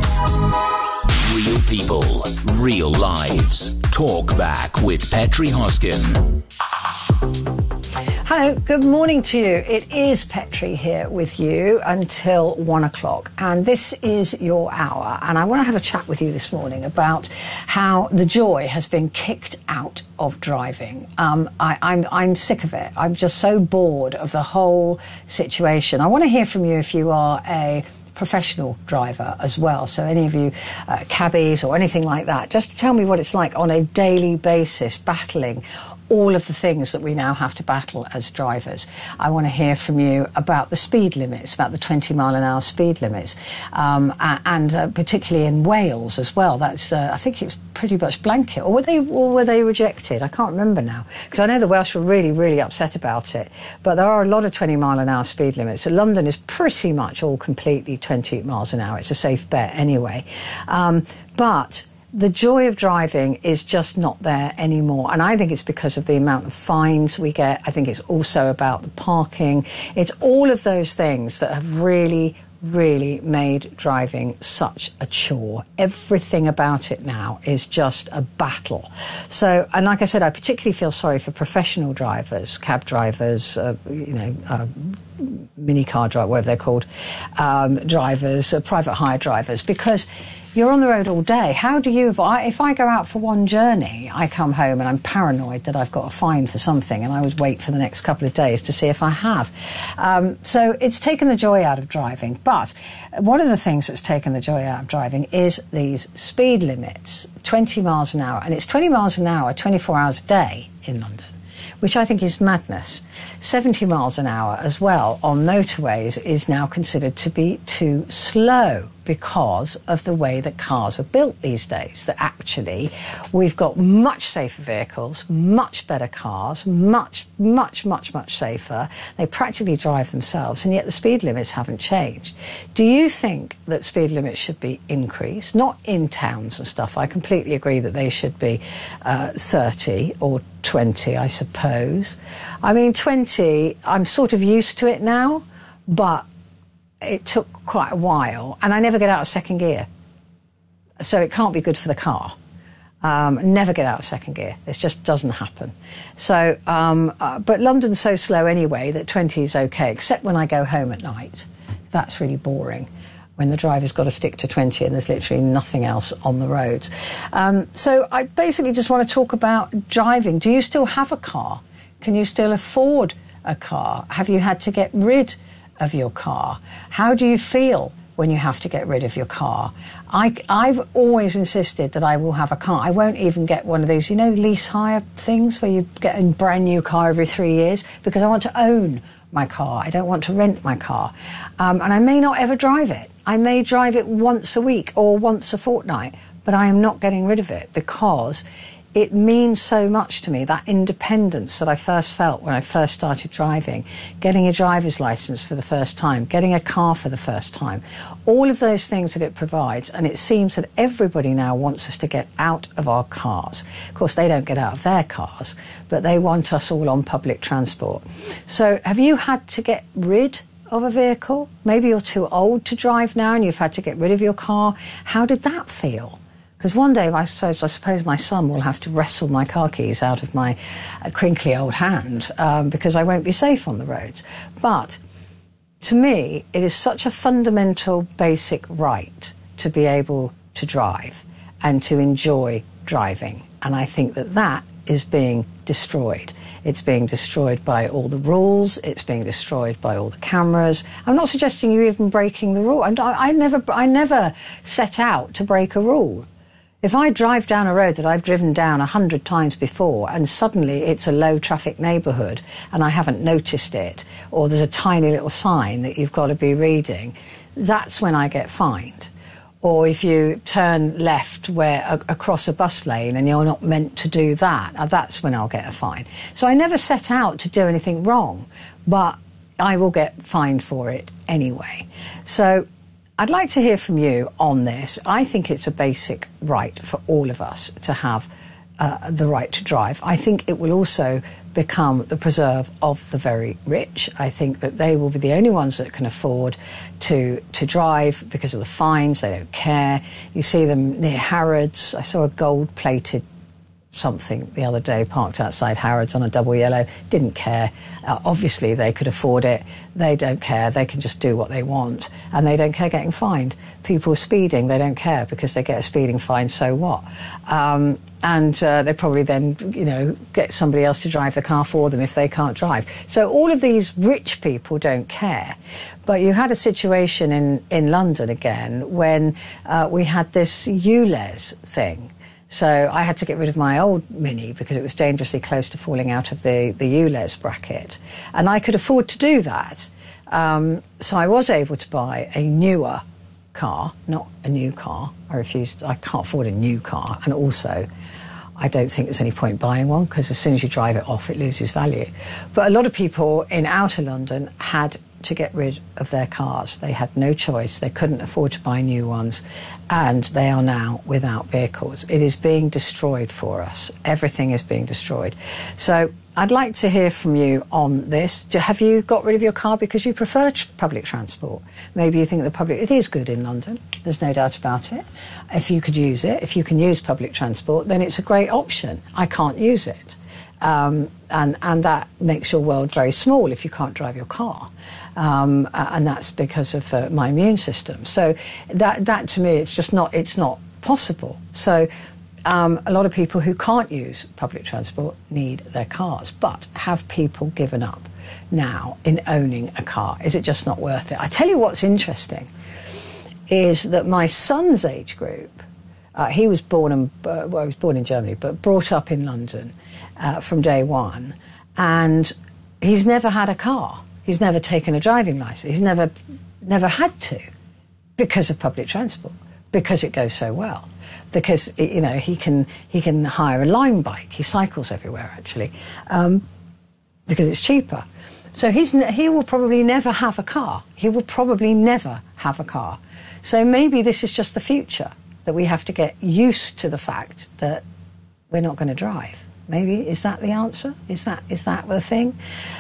Real people, real lives. Talk back with Petri Hoskin. Hello, good morning to you. It is Petrie here with you until 1 o'clock, and this is your hour. And I want to have a chat with you this morning about how the joy has been kicked out of driving. I'm sick of it. I'm just so bored of the whole situation. I want to hear from you if you are a professional driver as well. So any of you cabbies or anything like that, just tell me what it's like on a daily basis, battling all of the things that we now have to battle as drivers. I want to hear from you about the speed limits, about the 20 mile an hour speed limits, and particularly in Wales as well. That's I think it was pretty much blanket, or were they rejected? I can't remember now, because I know the Welsh were really, really upset about it. But there are a lot of 20 mile an hour speed limits. So London is pretty much all completely 20 miles an hour. It's a safe bet anyway. But the joy of driving is just not there anymore. And I think it's because of the amount of fines we get. I think it's also about the parking. It's all of those things that have really made driving such a chore. Everything about it now is just a battle. So, and like I said, I particularly feel sorry for professional drivers, cab drivers, mini car driver, whatever they're called, drivers, private hire drivers, because you're on the road all day. How do you, if I go out for one journey, I come home and I'm paranoid that I've got a fine for something, and I always wait for the next couple of days to see if I have. So it's taken the joy out of driving. But one of the things that's taken the joy out of driving is these speed limits, 20 miles an hour. And it's 20 miles an hour, 24 hours a day in London, which I think is madness. 70 miles an hour as well on motorways is now considered to be too slow because of the way that cars are built these days. That actually we've got much safer vehicles, much better cars, much safer. They practically drive themselves, and yet the speed limits haven't changed. Do you think that speed limits should be increased? Not in towns and stuff. I completely agree that they should be 30 or 20, I suppose. I mean, 20, I'm sort of used to it now, but it took quite a while, and I never get out of second gear. So it can't be good for the car. Never get out of second gear. It just doesn't happen. So, but London's so slow anyway that 20 is okay, except when I go home at night. That's really boring, when the driver's got to stick to 20 and there's literally nothing else on the roads. So I basically just want to talk about driving. Do you still have a car? Can you still afford a car? Have you had to get rid of your car? How do you feel when you have to get rid of your car? I've always insisted that I will have a car. I won't even get one of these, you know, lease hire things where you get a brand new car every 3 years, because I want to own my car. I don't want to rent my car. And I may not ever drive it. I may drive it once a week or once a fortnight, but I am not getting rid of it because it means so much to me, that independence that I first felt when I first started driving, getting a driver's license for the first time, getting a car for the first time, all of those things that it provides. And it seems that everybody now wants us to get out of our cars. Of course, they don't get out of their cars, but they want us all on public transport. So have you had to get rid of a vehicle? Maybe you're too old to drive now and you've had to get rid of your car. How did that feel? Because one day I suppose my son will have to wrestle my car keys out of my crinkly old hand because I won't be safe on the roads. But to me, it is such a fundamental, basic right to be able to drive and to enjoy driving. And I think that that is being destroyed. It's being destroyed by all the rules. It's being destroyed by all the cameras. I'm not suggesting you even breaking the rule. I never set out to break a rule. If I drive down a road that I've driven down 100 times before and suddenly it's a low traffic neighbourhood and I haven't noticed it, or there's a tiny little sign that you've got to be reading, that's when I get fined. Or if you turn left across a bus lane and you're not meant to do that, that's when I'll get a fine. So I never set out to do anything wrong, but I will get fined for it anyway. So I'd like to hear from you on this. I think it's a basic right for all of us to have the right to drive. I think it will also become the preserve of the very rich. I think that they will be the only ones that can afford to drive because of the fines. They don't care. You see them near Harrods. I saw a gold-plated something the other day, parked outside Harrods on a double yellow, didn't care. Obviously, they could afford it. They don't care. They can just do what they want, and they don't care getting fined. People speeding, they don't care because they get a speeding fine, so what? And they probably then, get somebody else to drive the car for them if they can't drive. So all of these rich people don't care. But you had a situation in London again when we had this ULEZ thing. So I had to get rid of my old Mini because it was dangerously close to falling out of the ULEZ bracket. And I could afford to do that. So I was able to buy a newer car, not a new car. I can't afford a new car. And also, I don't think there's any point buying one because as soon as you drive it off, it loses value. But a lot of people in outer London had to get rid of their cars. They had no choice. They couldn't afford to buy new ones, and they are now without vehicles. It is being destroyed for us. Everything is being destroyed. So I'd like to hear from you on this. Have you got rid of your car because you prefer public transport? Maybe you think it is good in London. There's no doubt about it. If you could use it, if you can use public transport, then it's a great option. I can't use it. And that makes your world very small if you can't drive your car. And that's because of my immune system. So that to me, it's not possible. So a lot of people who can't use public transport need their cars. But have people given up now in owning a car? Is it just not worth it? I tell you what's interesting is that my son's age group, he was born in Germany, but brought up in London from day one, and he's never had a car. He's never taken a driving licence. He's never had to because of public transport, because it goes so well, because he can hire a Lime bike. He cycles everywhere actually, because it's cheaper. So he will probably never have a car. He will probably never have a car. So maybe this is just the future, that we have to get used to the fact that we're not going to drive. Maybe, is that the answer? Is that the thing?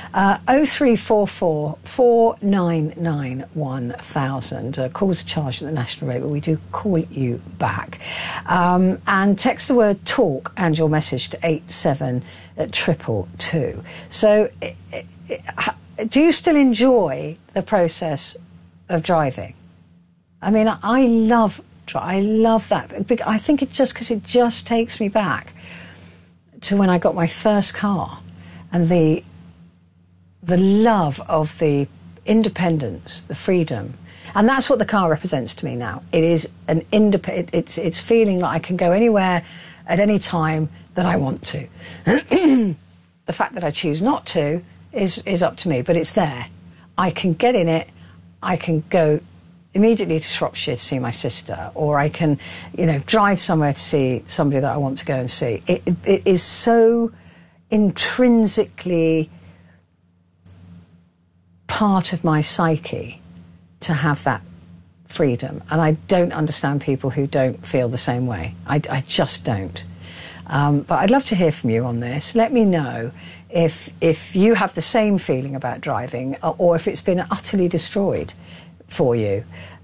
0344 499 1000. Calls are charged at the national rate, but we do call you back. And text the word TALK and your message to 87222. So, do you still enjoy the process of driving? I mean, I love that. I think it's just because it just takes me back to when I got my first car and the love of the independence, the freedom. And that's what the car represents to me now. It is an it's feeling like I can go anywhere at any time that I want to. The fact that I choose not to is up to me, but it's there. I can get in it. I can go immediately to Shropshire to see my sister, or I can, drive somewhere to see somebody that I want to go and see. It is so intrinsically part of my psyche to have that freedom, and I don't understand people who don't feel the same way. I just don't. But I'd love to hear from you on this. Let me know if you have the same feeling about driving, or if it's been utterly destroyed for you.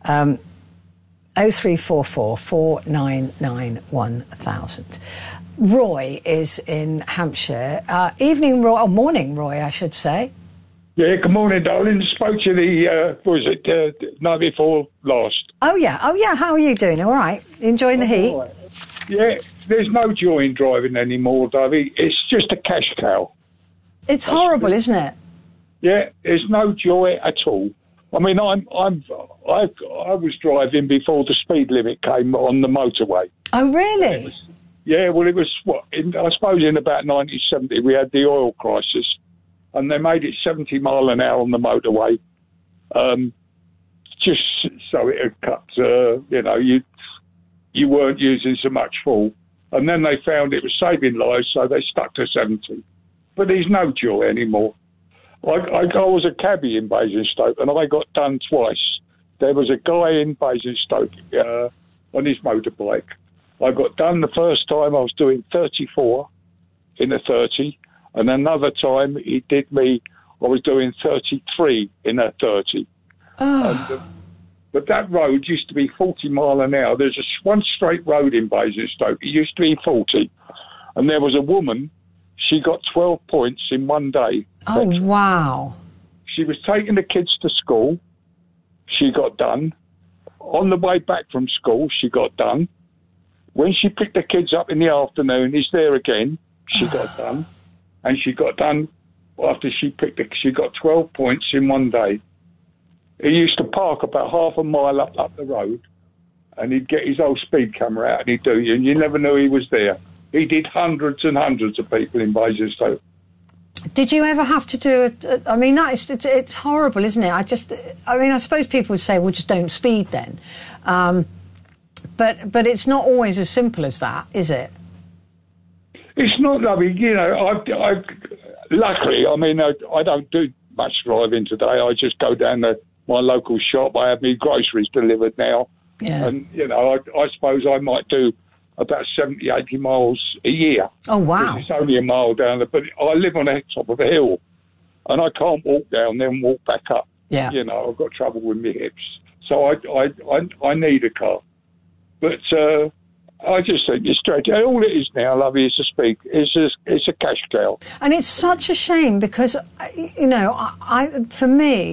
0344 499 1000. Roy is in Hampshire. Evening, Roy, or morning, Roy, I should say. Yeah, good morning, darling. Spoke to the, night before last. Oh, yeah. How are you doing? All right? Enjoying the heat? Right. Yeah, there's no joy in driving anymore, Davey. It's just a cash cow. It's horrible, isn't it? Yeah, there's no joy at all. I mean, I was driving before the speed limit came on the motorway. Oh, really? It was I suppose in about 1970 we had the oil crisis, and they made it 70 mile an hour on the motorway, just so it had cut. You weren't using so much fuel, and then they found it was saving lives, so they stuck to 70. But there's no joy anymore. I was a cabbie in Basingstoke, and I got done twice. There was a guy in Basingstoke on his motorbike. I got done the first time I was doing 34 in a 30, and another time he did me, I was doing 33 in a 30. Oh. But that road used to be 40 mile an hour. There's one straight road in Basingstoke. It used to be 40. And there was a woman, she got 12 points in one day. Oh, wow. She was taking the kids to school. She got done. On the way back from school, she got done. When she picked the kids up in the afternoon, he's there again. She got done. And she got done after she got 12 points in one day. He used to park about half a mile up the road, and he'd get his old speed camera out and he'd do you, and you never knew he was there. He did hundreds and hundreds of people in Basingstoke. Did you ever have to do it? I mean, it's horrible, isn't it? I suppose people would say, well, just don't speed then. But it's not always as simple as that, is it? It's not, I mean, you know, luckily, I mean, I don't do much driving today. I just go down to my local shop. I have my groceries delivered now. Yeah. And, you know, I suppose I might do about 70, 80 miles a year. Oh, wow. It's only a mile down there, but I live on the top of a hill, and I can't walk down there and walk back up. Yeah. You know, I've got trouble with my hips. So I need a car. But I just think it's strange. All it is now, lovey, is to speak. It's a cash cow. And it's such a shame because, you know, for me,